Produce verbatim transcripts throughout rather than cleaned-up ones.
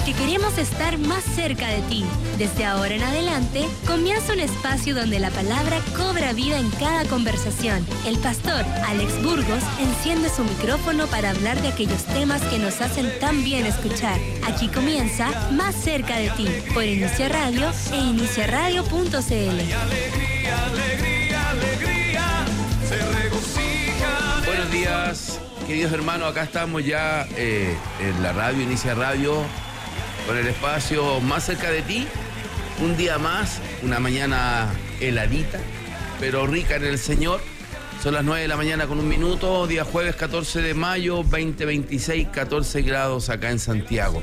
porque queremos estar más cerca de ti. Desde ahora en adelante, comienza un espacio donde la palabra cobra vida en cada conversación. El pastor Alex Burgos enciende su micrófono para hablar de aquellos temas que nos hacen tan bien escuchar. Aquí comienza Más cerca de ti, por Inicia Radio e inicia radio punto c l. Alegría, alegría, alegría, se regocija. Buenos días, queridos hermanos, acá estamos ya eh, en la radio, Inicia Radio, con el espacio Más cerca de ti. Un día más, una mañana heladita, pero rica en el Señor. Son las nueve de la mañana con un minuto, día jueves catorce de mayo, veinte veintiséis, catorce grados acá en Santiago.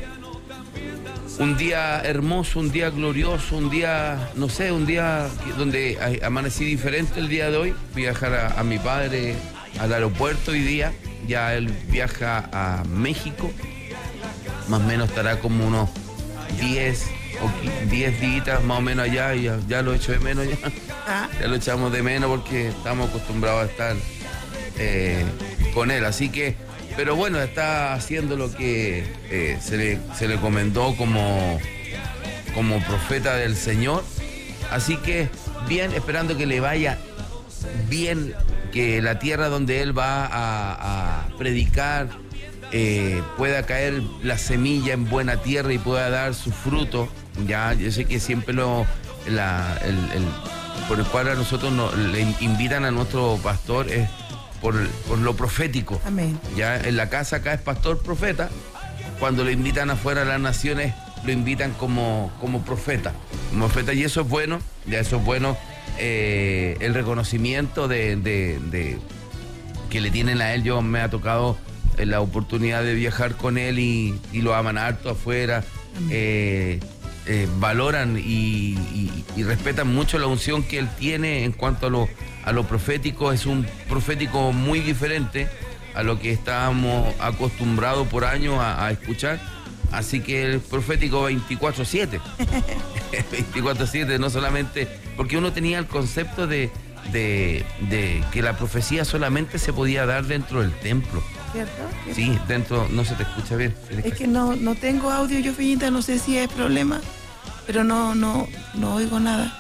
Un día hermoso, un día glorioso, un día, no sé, un día donde amanecí diferente el día de hoy. Fui a dejar a, a mi padre al aeropuerto hoy día, ya él viaja a México, más o menos estará como unos diez o diez días más o menos allá, y ya, ya lo echo de menos ya, ¿Ah? ya lo echamos de menos porque estamos acostumbrados a estar eh, con él, así que, pero bueno, está haciendo lo que eh, se, le, se le encomendó como, como profeta del Señor, así que bien, esperando que le vaya bien, que la tierra donde él va a, a predicar eh, pueda caer la semilla en buena tierra y pueda dar su fruto. Ya, yo sé que siempre lo la, el, el, por el cual a nosotros nos, le invitan a nuestro pastor es por, por lo profético. Amén. Ya en la casa acá es pastor profeta, cuando lo invitan afuera a las naciones lo invitan como, como profeta, como profeta, y eso es bueno, ya eso es bueno. Eh, el reconocimiento de, de, de que le tienen a él. Yo me ha tocado eh, la oportunidad de viajar con él y, y lo aman harto afuera, eh, eh, valoran y, y, y respetan mucho la unción que él tiene en cuanto a lo, a lo profético. Es un profético muy diferente a lo que estábamos acostumbrados por años a, a escuchar, así que el profético veinticuatro siete veinticuatro siete, no solamente, porque uno tenía el concepto de, de, de que la profecía solamente se podía dar dentro del templo. ¿Cierto? Sí, dentro, no se te escucha bien. Es que no, no tengo audio yo, Feñita, no sé si es problema, pero no, no, no oigo nada.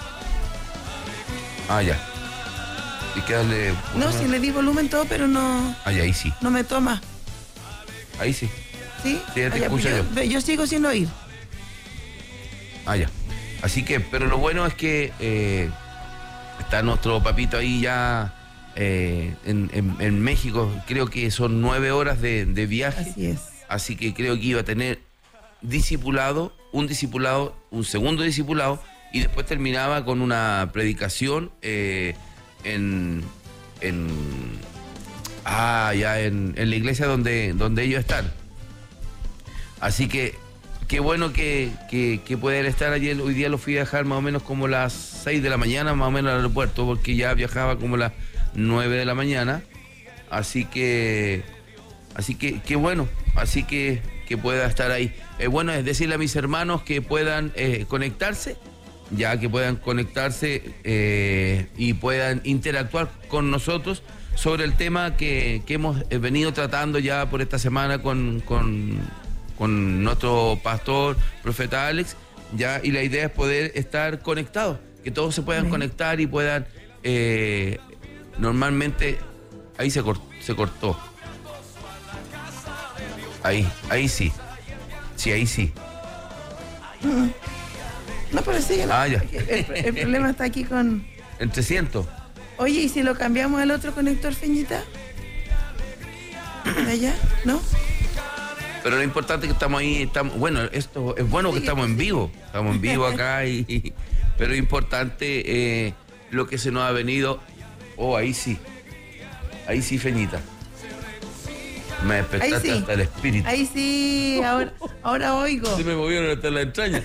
Ah, ya. Y que darle... No, si le di volumen todo, pero no... Ah, ya, ahí sí. No me toma. Ahí sí. ¿Sí? Sí, ya te ah, ya, escucho yo, yo. yo sigo sin oír. Ah, ya. Así que, pero lo bueno es que eh, está nuestro papito ahí ya eh, en, en, en México. Creo que son nueve horas de, de viaje. Así es. Así que creo que iba a tener discipulado, un discipulado, un segundo discipulado, y después terminaba con una predicación eh, en, en, ah, ya en, en la iglesia donde, donde ellos están. Así que qué bueno que, que, que poder estar allí. Hoy día lo fui a dejar más o menos como las seis de la mañana, más o menos al aeropuerto, porque ya viajaba como las nueve de la mañana. Así que, así que, qué bueno, así que, que pueda estar ahí. Es eh, bueno es decirle a mis hermanos que puedan eh, conectarse, ya que puedan conectarse eh, y puedan interactuar con nosotros sobre el tema que, que hemos venido tratando ya por esta semana con... con con nuestro pastor, profeta Alex, ya, y la idea es poder estar conectados, que todos se puedan Amén. conectar y puedan, eh, normalmente, ahí se, cort, se cortó, ahí, ahí sí, sí, ahí sí. No, pero sí, ah, ya. El, el problema está aquí con... En trescientos. Oye, ¿y si lo cambiamos al otro conector, Feñita? ¿De allá? ¿No? Pero lo importante es que estamos ahí, estamos, bueno, esto es bueno que estamos en vivo, estamos en vivo acá, y, y pero es importante eh, lo que se nos ha venido. Oh, ahí sí, ahí sí, Feñita. Me despertaste sí. hasta el espíritu. Ahí sí, ahora, ahora oigo. Se me movieron hasta la entraña.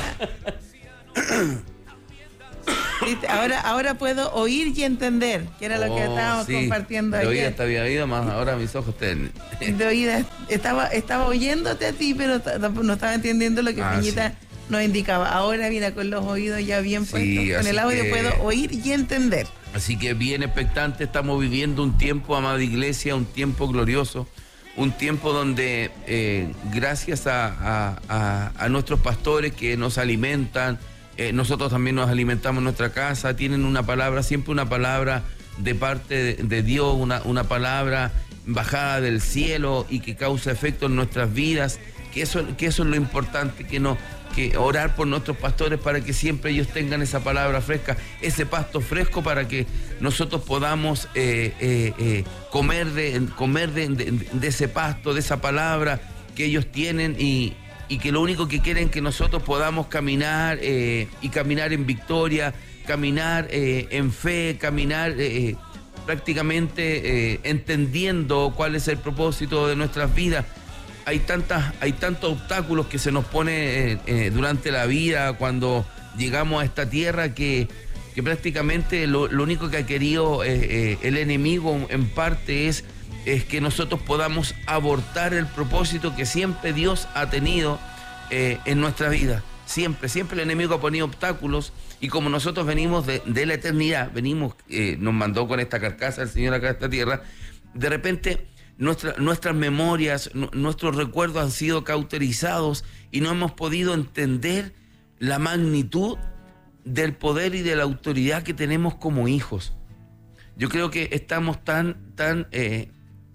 Ahora, ahora puedo oír y entender, que era lo que oh, estábamos sí. compartiendo de ayer. De oída te había oído, más ahora mis ojos te... De oída, estaba, estaba oyéndote a ti, pero no estaba entendiendo lo que ah, Feñita sí. nos indicaba. Ahora mira, con los oídos ya bien sí, puestos, con el audio que... puedo oír y entender. Así que bien expectante, estamos viviendo un tiempo, amada iglesia, un tiempo glorioso, un tiempo donde eh, gracias a, a, a, a nuestros pastores que nos alimentan, eh, nosotros también nos alimentamos en nuestra casa, tienen una palabra, siempre una palabra de parte de, de Dios, una, una palabra bajada del cielo y que causa efecto en nuestras vidas, que eso, que eso es lo importante, que no, que orar por nuestros pastores para que siempre ellos tengan esa palabra fresca, ese pasto fresco para que nosotros podamos eh, eh, eh, comer, de, comer de, de, de ese pasto, de esa palabra que ellos tienen y, y que lo único que quieren es que nosotros podamos caminar eh, y caminar en victoria, caminar eh, en fe, caminar eh, prácticamente eh, entendiendo cuál es el propósito de nuestras vidas. Hay tantas, hay tantos obstáculos que se nos pone eh, eh, durante la vida cuando llegamos a esta tierra que, que prácticamente lo, lo único que ha querido eh, eh, el enemigo en parte es, es que nosotros podamos abortar el propósito que siempre Dios ha tenido eh, en nuestra vida. Siempre, siempre el enemigo ha ponido obstáculos y como nosotros venimos de, de la eternidad, venimos, eh, nos mandó con esta carcasa el Señor acá a esta tierra, de repente nuestra, nuestras memorias, n- nuestros recuerdos han sido cauterizados y no hemos podido entender la magnitud del poder y de la autoridad que tenemos como hijos. Yo creo que estamos tan, tan eh,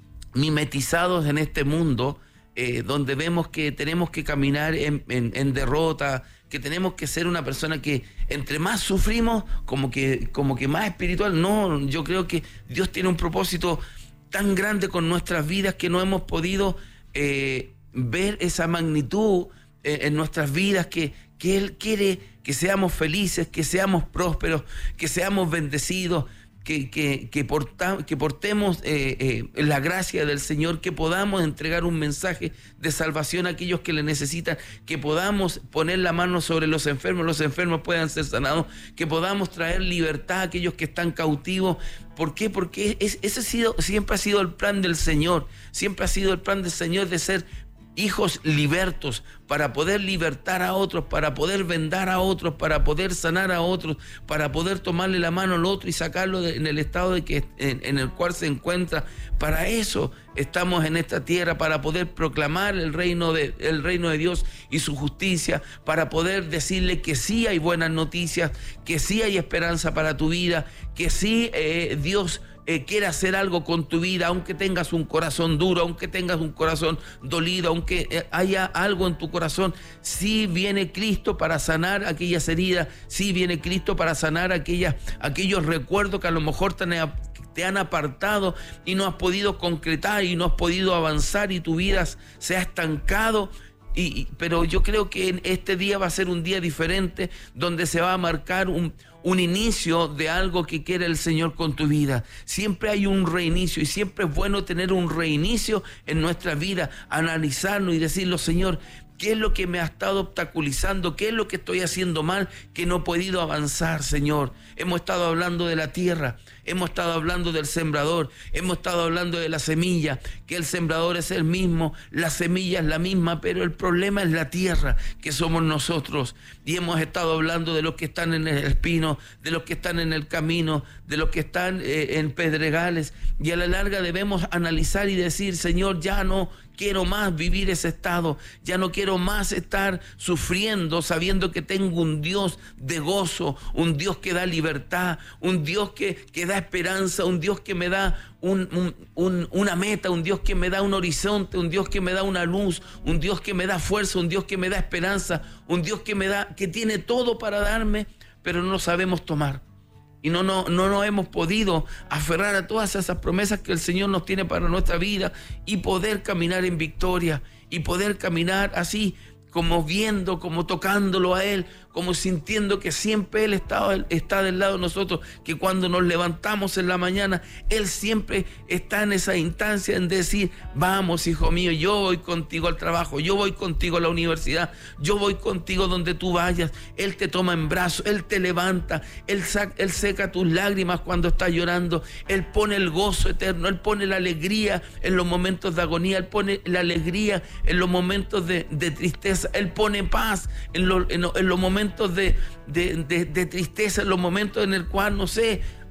mimetizados en este mundo Eh, donde vemos que tenemos que caminar en, en, en derrota, que tenemos que ser una persona que entre más sufrimos, como que, como que más espiritual. No, yo creo que Dios tiene un propósito tan grande con nuestras vidas que no hemos podido eh, ver esa magnitud eh, en nuestras vidas, que, que Él quiere que seamos felices, que seamos prósperos, que seamos bendecidos, Que, que, que, porta, que portemos eh, eh, la gracia del Señor, que podamos entregar un mensaje de salvación a aquellos que le necesitan, que podamos poner la mano sobre los enfermos, los enfermos puedan ser sanados, que podamos traer libertad a aquellos que están cautivos. ¿Por qué? Porque es, ese ha sido, siempre ha sido el plan del Señor, siempre ha sido el plan del Señor de ser hijos libertos, para poder libertar a otros, para poder vendar a otros, para poder sanar a otros, para poder tomarle la mano al otro y sacarlo de, en el estado de que, en, en el cual se encuentra. Para eso estamos en esta tierra, para poder proclamar el reino de, el reino de Dios y su justicia, para poder decirle que sí hay buenas noticias, que sí hay esperanza para tu vida, que sí eh, Dios Eh, quiere hacer algo con tu vida, aunque tengas un corazón duro, aunque tengas un corazón dolido, aunque eh, haya algo en tu corazón. Sí viene Cristo para sanar aquellas heridas, sí viene Cristo para sanar aquellas, aquellos recuerdos que a lo mejor te han, te han apartado y no has podido concretar y no has podido avanzar y tu vida se ha estancado. Y, pero yo creo que este día va a ser un día diferente, donde se va a marcar un, un inicio de algo que quiere el Señor con tu vida. Siempre hay un reinicio y siempre es bueno tener un reinicio en nuestra vida, analizarlo y decirlo: Señor, ¿qué es lo que me ha estado obstaculizando? ¿Qué es lo que estoy haciendo mal que no he podido avanzar, Señor? Hemos estado hablando de la tierra, hemos estado hablando del sembrador, hemos estado hablando de la semilla, que el sembrador es el mismo, la semilla es la misma, pero el problema es la tierra, que somos nosotros. Y hemos estado hablando de los que están en el espino, de los que están en el camino, de los que están eh, en pedregales. Y a la larga debemos analizar y decir: Señor, ya no quiero más vivir ese estado, ya no quiero más estar sufriendo sabiendo que tengo un Dios de gozo, un Dios que da libertad, un Dios que, que da esperanza, un Dios que me da un, un, un, una meta, un Dios que me da un horizonte, un Dios que me da una luz, un Dios que me da fuerza, un Dios que me da esperanza, un Dios que me da, que tiene todo para darme, pero no lo sabemos tomar. Y no, no, no nos hemos podido aferrar a todas esas promesas que el Señor nos tiene para nuestra vida y poder caminar en victoria y poder caminar así, como viendo, como tocándolo a Él, como sintiendo que siempre Él está, está del lado de nosotros, que cuando nos levantamos en la mañana, Él siempre está en esa instancia en decir: vamos, hijo mío, yo voy contigo al trabajo, yo voy contigo a la universidad, yo voy contigo donde tú vayas. Él te toma en brazos, Él te levanta, Él, saca, él seca tus lágrimas cuando estás llorando, Él pone el gozo eterno, Él pone la alegría en los momentos de agonía, Él pone la alegría en los momentos de, de tristeza, Él pone paz en, lo, en, en los momentos de, de, de, de tristeza, en los momentos en el cual, no sé,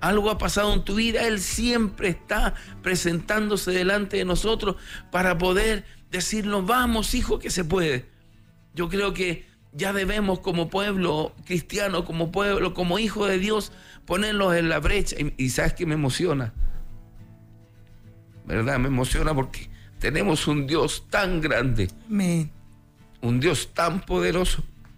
algo ha pasado en tu vida, Él siempre está presentándose delante de nosotros para poder decirnos, vamos, hijo, que se puede. Yo creo que ya debemos como pueblo cristiano, como pueblo, como hijo de Dios, ponerlos en la brecha. Y, y ¿sabes qué me emociona? ¿Verdad? Me emociona porque tenemos un Dios tan grande. Amén. Un Dios tan poderoso.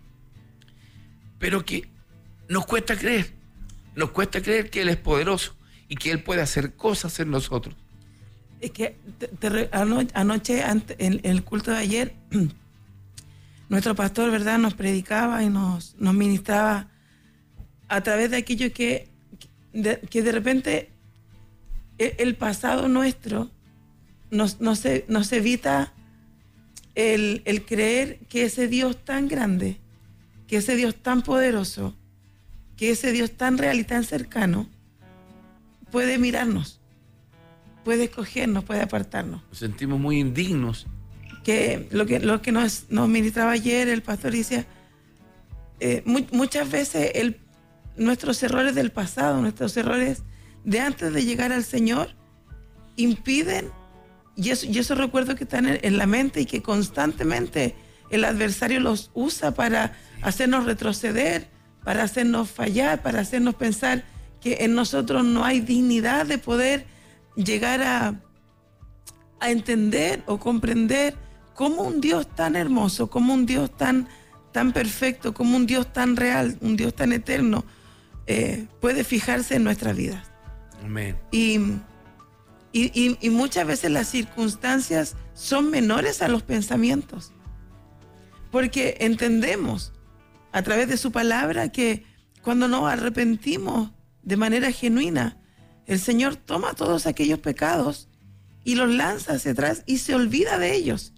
Pero que nos cuesta creer. Nos cuesta creer que Él es poderoso y que Él puede hacer cosas en nosotros. Es que te, te, anoche, anoche ante, en, en el culto de ayer, nuestro pastor, ¿verdad?, nos predicaba y nos, nos ministraba a través de aquello que, de, que de repente el, el pasado nuestro nos, nos, nos evita el, el creer que ese Dios tan grande, que ese Dios tan poderoso, que ese Dios tan real y tan cercano puede mirarnos, puede escogernos, puede apartarnos. Nos sentimos muy indignos. Que lo que, lo que nos, nos ministraba ayer el pastor decía, eh, mu muchas veces el, nuestros errores del pasado, nuestros errores de antes de llegar al Señor, impiden, y eso, y eso recuerdo que están en, en la mente y que constantemente el adversario los usa para hacernos retroceder, para hacernos fallar, para hacernos pensar que en nosotros no hay dignidad de poder llegar a, a entender o comprender cómo un Dios tan hermoso, cómo un Dios tan, tan perfecto, cómo un Dios tan real, un Dios tan eterno, eh, puede fijarse en nuestras vidas. Amén. Y, y, y, y muchas veces las circunstancias son menores a los pensamientos, porque entendemos a través de su palabra que cuando nos arrepentimos de manera genuina, el Señor toma todos aquellos pecados y los lanza hacia atrás y se olvida de ellos.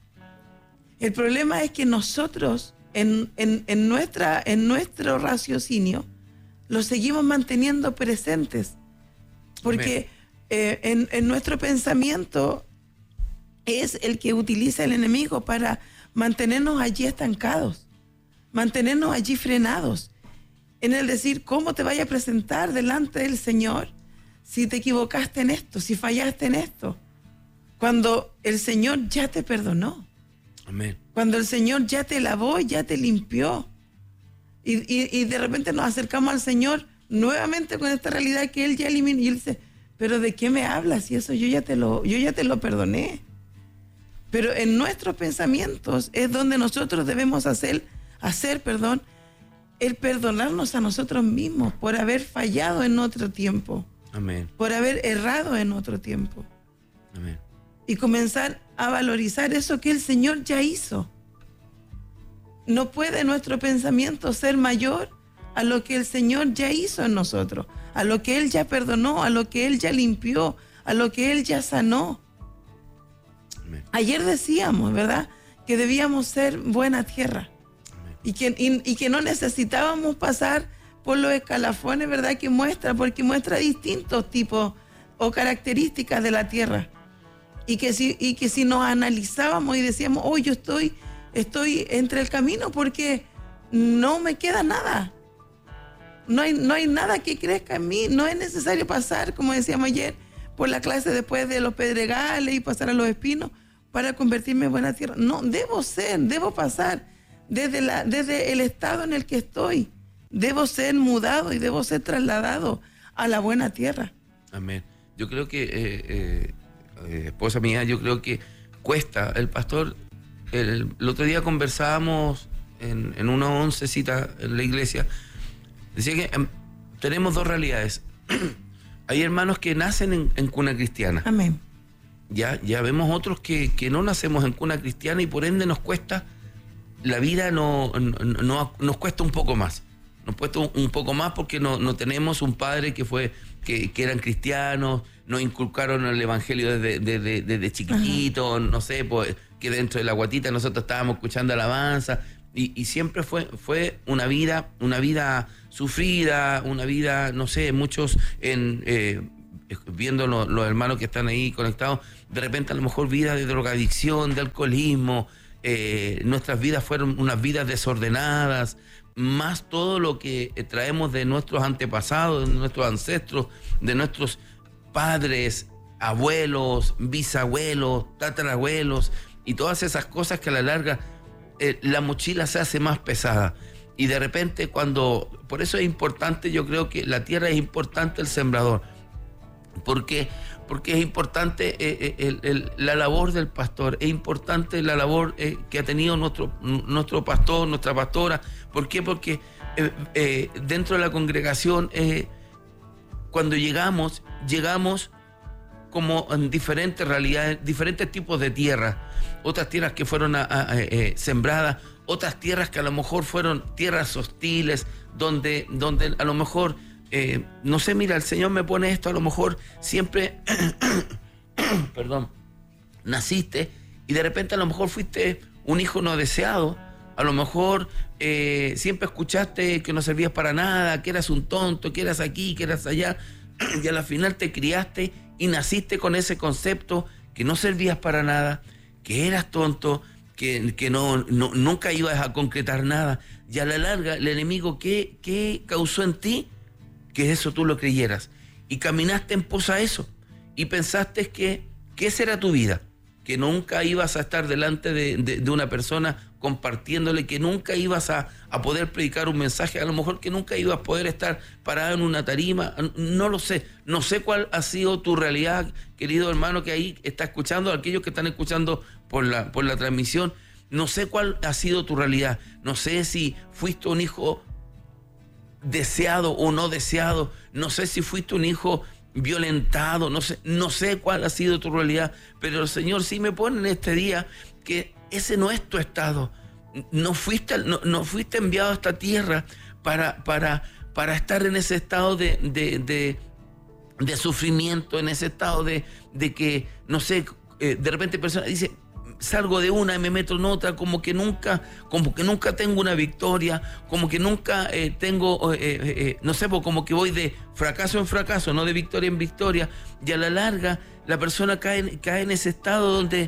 El problema es que nosotros, en, en, en, nuestra, en nuestro raciocinio, los seguimos manteniendo presentes. Porque eh, en, en nuestro pensamiento es el que utiliza el enemigo para mantenernos allí estancados, mantenernos allí frenados, en el decir, ¿cómo te vaya a presentar delante del Señor si te equivocaste en esto, si fallaste en esto? Cuando el Señor ya te perdonó. Amén. Cuando el Señor ya te lavó, ya te limpió. Y, y, y de repente nos acercamos al Señor nuevamente con esta realidad que Él ya eliminó. Y Él dice, ¿pero de qué me hablas? Y eso yo ya te lo, yo ya te lo perdoné. Pero en nuestros pensamientos es donde nosotros debemos hacer, hacer, perdón, el perdonarnos a nosotros mismos por haber fallado en otro tiempo. Amén. Por haber errado en otro tiempo. Amén. Y comenzar a valorizar eso que el Señor ya hizo. No puede nuestro pensamiento ser mayor a lo que el Señor ya hizo en nosotros, a lo que Él ya perdonó, a lo que Él ya limpió, a lo que Él ya sanó. Amén. Ayer decíamos, ¿verdad?, que debíamos ser buena tierra. Amén. Y que, y, y que no necesitábamos pasar por los escalafones, ¿verdad?, que muestra, porque muestra distintos tipos o características de la tierra. Y que si, y que si nos analizábamos y decíamos, oh, yo estoy, estoy entre el camino porque no me queda nada. No hay, no hay nada que crezca en mí. No es necesario pasar, como decíamos ayer, por la clase después de los pedregales y pasar a los espinos para convertirme en buena tierra. No, debo ser, debo pasar desde, la, desde el estado en el que estoy. Debo ser mudado y debo ser trasladado a la buena tierra. Amén. Yo creo que... Eh, eh... Eh, esposa mía, yo creo que cuesta. El pastor, el, el otro día conversábamos en, en una oncecita en la iglesia, decía que eh, tenemos dos realidades. Hay hermanos que nacen en, en cuna cristiana. Amén. Ya, ya vemos otros que, que no nacemos en cuna cristiana y por ende nos cuesta, la vida no, no, no, nos cuesta un poco más. Nos cuesta un, un poco más porque no, no tenemos un padre que fue que, que eran cristianos, nos inculcaron el evangelio desde, desde, desde chiquitito, no sé, pues, que dentro de la guatita nosotros estábamos escuchando alabanza y, y siempre fue, fue una vida, una vida sufrida, una vida, no sé, muchos en eh, viendo lo, los hermanos que están ahí conectados, de repente a lo mejor vida de drogadicción, de alcoholismo, eh, nuestras vidas fueron unas vidas desordenadas, más todo lo que traemos de nuestros antepasados, de nuestros ancestros, de nuestros padres, abuelos, bisabuelos, tatarabuelos, y todas esas cosas que a la larga eh, la mochila se hace más pesada. Y de repente cuando, por eso es importante, yo creo que la tierra es importante, el sembrador. ¿Por qué? Porque es importante eh, el, el, la labor del pastor, es importante la labor eh, que ha tenido nuestro, nuestro pastor, nuestra pastora. ¿Por qué? Porque eh, eh, dentro de la congregación, eh, cuando llegamos, llegamos como en diferentes realidades, diferentes tipos de tierras. Otras tierras que fueron a, a, a, eh, sembradas, otras tierras que a lo mejor fueron tierras hostiles, donde, donde a lo mejor... Eh, no sé, mira, el Señor me pone esto, a lo mejor siempre, perdón, naciste y de repente a lo mejor fuiste un hijo no deseado, a lo mejor eh, siempre escuchaste que no servías para nada, que eras un tonto, que eras aquí, que eras allá, y a la final te criaste y naciste con ese concepto que no servías para nada, que eras tonto, que, que no, no, nunca ibas a concretar nada, y a la larga el enemigo, ¿qué, qué causó en ti? Que eso tú lo creyeras y caminaste en pos a eso y pensaste que, que esa era tu vida, que nunca ibas a estar delante de, de, de una persona compartiéndole, que nunca ibas a, a poder predicar un mensaje, a lo mejor que nunca ibas a poder estar parado en una tarima, no lo sé, no sé cuál ha sido tu realidad, querido hermano que ahí está escuchando, aquellos que están escuchando por la, por la transmisión, no sé cuál ha sido tu realidad, no sé si fuiste un hijo deseado o no deseado, no sé si fuiste un hijo violentado, no sé, no sé cuál ha sido tu realidad, pero el Señor sí me pone en este día que ese no es tu estado, no fuiste, no, no fuiste enviado a esta tierra para, para, para estar en ese estado de, de, de, de sufrimiento, en ese estado de, de que, no sé, eh, de repente personas dicen, salgo de una y me meto en otra, como que nunca, como que nunca tengo una victoria, como que nunca eh, tengo, eh, eh, no sé, como que voy de fracaso en fracaso, no de victoria en victoria, y a la larga la persona cae, cae en ese estado donde,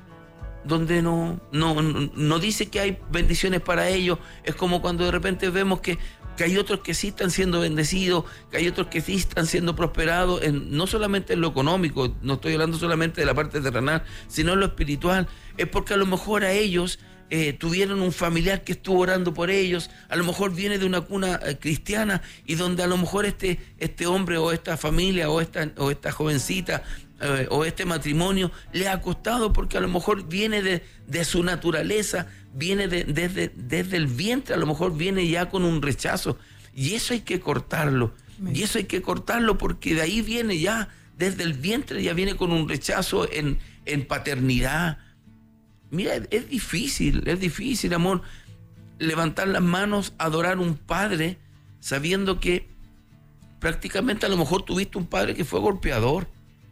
donde no, no, no dice que hay bendiciones para ellos. Es como cuando de repente vemos que que hay otros que sí están siendo bendecidos, que hay otros que sí están siendo prosperados, en, no solamente en lo económico, no estoy hablando solamente de la parte terrenal, sino en lo espiritual. Es porque a lo mejor a ellos eh, tuvieron un familiar que estuvo orando por ellos, a lo mejor viene de una cuna eh, cristiana, y donde a lo mejor este, este hombre o esta familia o esta, o esta jovencita eh, o este matrimonio le ha costado, porque a lo mejor viene de, de su naturaleza, viene de, desde, desde el vientre, a lo mejor viene ya con un rechazo, y eso hay que cortarlo, Amén. y eso hay que cortarlo porque de ahí viene ya, desde el vientre ya viene con un rechazo en, en paternidad. Mira, es difícil, es difícil, amor, levantar las manos, adorar a un padre, sabiendo que prácticamente a lo mejor tuviste un padre que fue golpeador.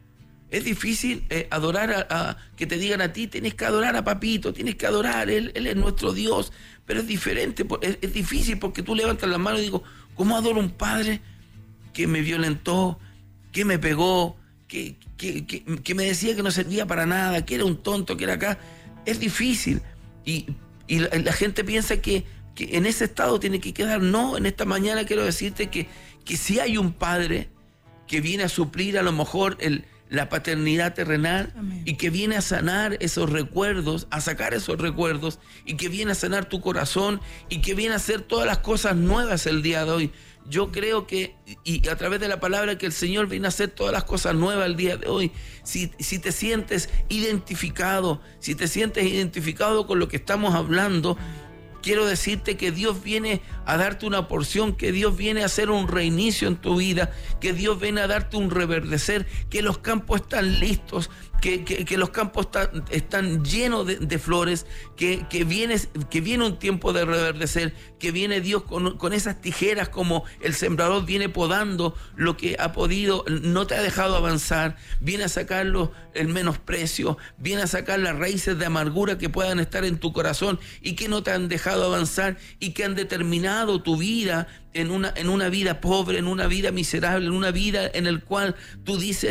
Es difícil eh, adorar a, a que te digan a ti, tienes que adorar a papito, tienes que adorar, él, él es nuestro Dios, pero es diferente, es, es difícil porque tú levantas las manos y digo, ¿cómo adoro a un padre que me violentó, que me pegó, que, que, que, que me decía que no servía para nada, que era un tonto, que era acá? Es difícil, y, y la, la gente piensa que, que en ese estado tiene que quedar. No, en esta mañana quiero decirte que, que si hay un padre que viene a suplir a lo mejor el la paternidad terrenal, Amén. Y que viene a sanar esos recuerdos, a sacar esos recuerdos, y que viene a sanar tu corazón, y que viene a hacer todas las cosas nuevas el día de hoy. Yo creo que, y a través de la palabra, que el Señor viene a hacer todas las cosas nuevas el día de hoy. Si, si te sientes identificado, si te sientes identificado con lo que estamos hablando, quiero decirte que Dios viene a darte una porción, que Dios viene a hacer un reinicio en tu vida, que Dios viene a darte un reverdecer, que los campos están listos, que, que, que los campos están, están llenos de, de flores, que, que, viene, que viene un tiempo de reverdecer, que viene Dios con, con esas tijeras como el sembrador viene podando lo que ha podido, no te ha dejado avanzar, viene a sacarlo el menosprecio, viene a sacar las raíces de amargura que puedan estar en tu corazón y que no te han dejado avanzar y que han determinado tu vida en una, en una vida pobre, en una vida miserable, en una vida en la cual tú dices,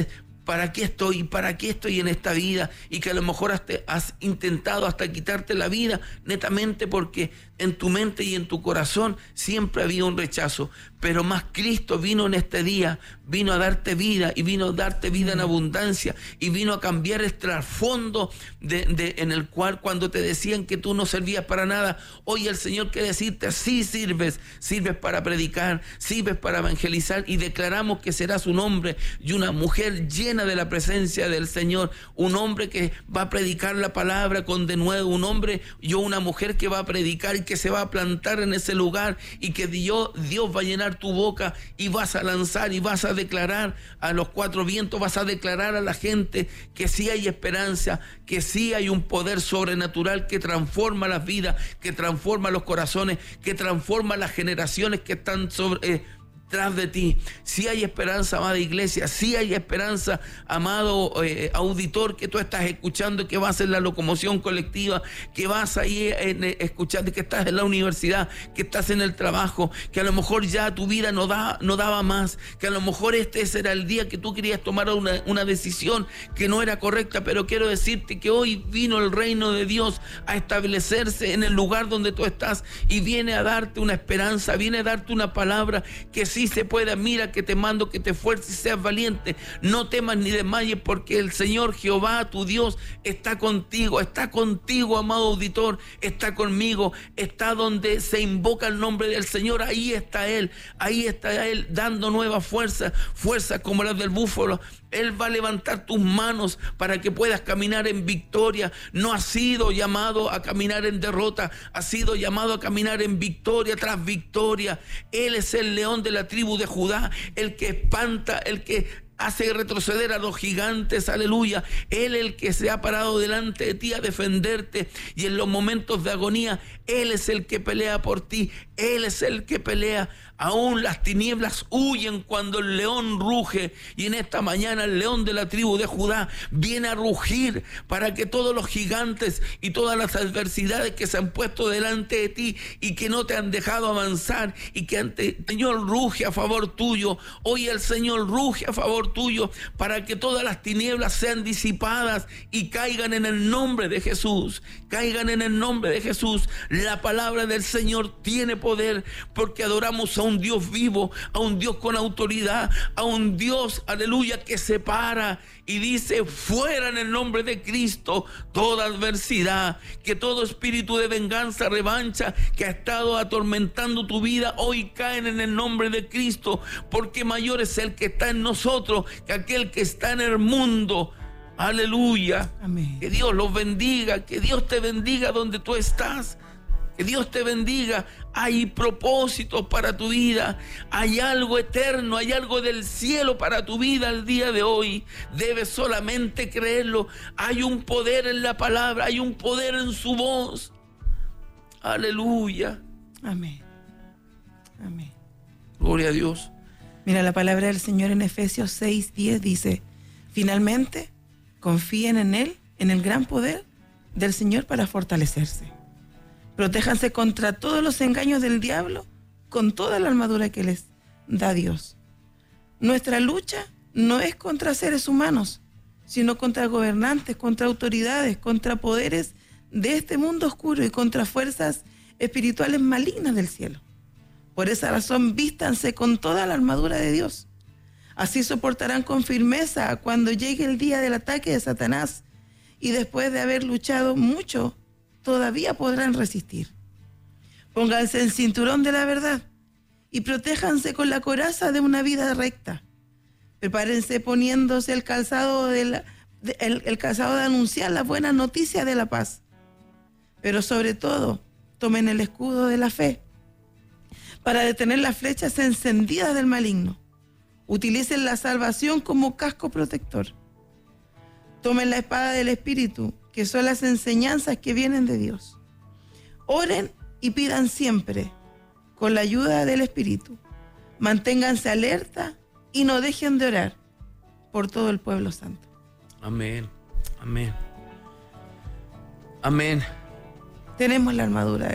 ¿para qué estoy? ¿Para qué estoy en esta vida? Y que a lo mejor has, has intentado hasta quitarte la vida netamente porque en tu mente y en tu corazón siempre había un rechazo. Pero más Cristo vino en este día, vino a darte vida y vino a darte vida en abundancia y vino a cambiar el trasfondo de, de, en el cual cuando te decían que tú no servías para nada, hoy el Señor quiere decirte, sí sirves, sirves para predicar, sirves para evangelizar y declaramos que serás un hombre y una mujer llena de la presencia del Señor, un hombre que va a predicar la palabra con denuedo, un hombre y una mujer que va a predicar y que se va a plantar en ese lugar y que Dios, Dios va a llenar tu boca y vas a lanzar y vas a declarar a los cuatro vientos, vas a declarar a la gente que sí hay esperanza, que sí hay un poder sobrenatural que transforma las vidas, que transforma los corazones, que transforma las generaciones que están sobre... Eh, tras de ti. Sí hay esperanza, amada iglesia, sí hay esperanza, amado eh, auditor que tú estás escuchando, que vas en la locomoción colectiva, que vas ahí en, eh, escuchando, que estás en la universidad, que estás en el trabajo, que a lo mejor ya tu vida no, da, no daba más, que a lo mejor este era el día que tú querías tomar una, una decisión que no era correcta, pero quiero decirte que hoy vino el reino de Dios a establecerse en el lugar donde tú estás y viene a darte una esperanza, viene a darte una palabra que sí se pueda. Mira que te mando que te esfuerces y seas valiente, no temas ni desmayes porque el Señor Jehová tu Dios está contigo, está contigo, amado auditor, está conmigo, está donde se invoca el nombre del Señor, ahí está Él, ahí está Él dando nuevas fuerzas, fuerzas como las del búfalo. Él va a levantar tus manos para que puedas caminar en victoria. No has sido llamado a caminar en derrota, has sido llamado a caminar en victoria tras victoria. Él es el león de la tribu de Judá, el que espanta, el que hace retroceder a los gigantes, aleluya. Él es el que se ha parado delante de ti a defenderte y en los momentos de agonía, Él es el que pelea por ti, Él es el que pelea. Aún las tinieblas huyen cuando el león ruge y en esta mañana el león de la tribu de Judá viene a rugir para que todos los gigantes y todas las adversidades que se han puesto delante de ti y que no te han dejado avanzar y que ante el Señor ruge a favor tuyo. Hoy el Señor ruge a favor tuyo para que todas las tinieblas sean disipadas y caigan en el nombre de Jesús, caigan en el nombre de Jesús. La palabra del Señor tiene poder porque adoramos a un Dios vivo, a un Dios con autoridad, a un Dios, aleluya, que se para y dice: fuera en el nombre de Cristo toda adversidad, que todo espíritu de venganza, revancha que ha estado atormentando tu vida, hoy caen en el nombre de Cristo, porque mayor es el que está en nosotros que aquel que está en el mundo. Aleluya. Amén. Que Dios los bendiga, que Dios te bendiga donde tú estás. Que Dios te bendiga. Hay propósitos para tu vida. Hay algo eterno, hay algo del cielo para tu vida el día de hoy. Debes solamente creerlo. Hay un poder en la palabra, hay un poder en su voz. Aleluya. Amén. Amén. Gloria a Dios. Mira, la palabra del Señor en Efesios seis diez dice: finalmente, confíen en Él, en el gran poder del Señor para fortalecerse. Protéjanse contra todos los engaños del diablo con toda la armadura que les da Dios. Nuestra lucha no es contra seres humanos, sino contra gobernantes, contra autoridades, contra poderes de este mundo oscuro y contra fuerzas espirituales malignas del cielo. Por esa razón, vístanse con toda la armadura de Dios. Así soportarán con firmeza cuando llegue el día del ataque de Satanás y después de haber luchado mucho, todavía podrán resistir. Pónganse el cinturón de la verdad y protéjanse con la coraza de una vida recta. Prepárense poniéndose el calzado de, la, de el, el calzado de anunciar las buenas noticias de la paz. Pero sobre todo, tomen el escudo de la fe para detener las flechas encendidas del maligno. Utilicen la salvación como casco protector. Tomen la espada del Espíritu, que son las enseñanzas que vienen de Dios. Oren y pidan siempre, con la ayuda del Espíritu. Manténganse alerta y no dejen de orar por todo el pueblo santo. Amén, amén, amén. Tenemos la armadura